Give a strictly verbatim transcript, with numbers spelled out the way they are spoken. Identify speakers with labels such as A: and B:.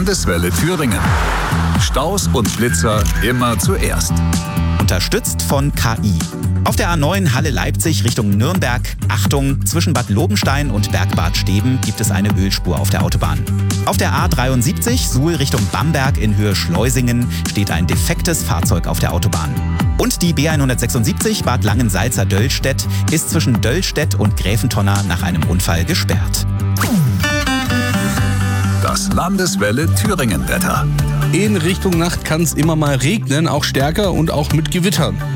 A: Landeswelle Thüringen. Staus und Blitzer immer zuerst.
B: Unterstützt von K I. Auf der A neun Halle-Leipzig Richtung Nürnberg, Achtung, zwischen Bad Lobenstein und Bergbad Steben gibt es eine Ölspur auf der Autobahn. Auf der A dreiundsiebzig Suhl Richtung Bamberg in Höhe Schleusingen steht ein defektes Fahrzeug auf der Autobahn. Und die B hundertsechsundsiebzig Bad Langensalza-Döllstedt ist zwischen Döllstedt und Gräfentonna nach einem Unfall gesperrt.
A: Das Landeswelle Thüringen-Wetter.
C: In Richtung Nacht kann es immer mal regnen, auch stärker und auch mit Gewittern.